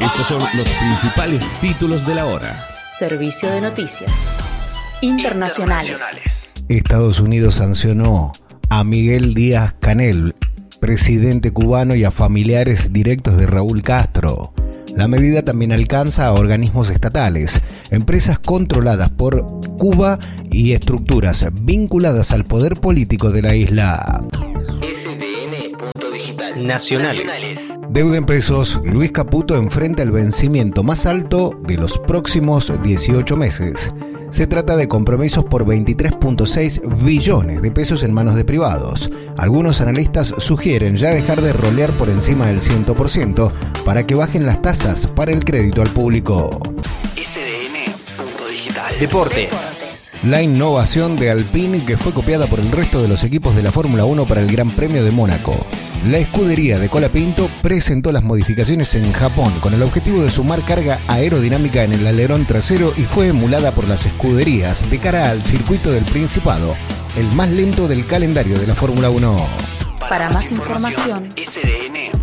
Estos son los principales títulos de la hora. Servicio de noticias internacionales. Estados Unidos sancionó a Miguel Díaz-Canel, presidente cubano, y a familiares directos de Raúl Castro. La medida también alcanza a organismos estatales, empresas controladas por Cuba y estructuras vinculadas al poder político de la isla. Nacionales. Deuda en pesos. Luis Caputo enfrenta el vencimiento más alto de los próximos 18 meses. Se trata de compromisos por 23.6 billones de pesos en manos de privados. Algunos analistas sugieren ya dejar de rolear por encima del 100% para que bajen las tasas para el crédito al público. Deporte. La innovación de Alpine, que fue copiada por el resto de los equipos de la Fórmula 1 para el Gran Premio de Mónaco. La escudería de Colapinto presentó las modificaciones en Japón con el objetivo de sumar carga aerodinámica en el alerón trasero y fue emulada por las escuderías de cara al circuito del Principado, el más lento del calendario de la Fórmula 1. Para más información, sdn.digital.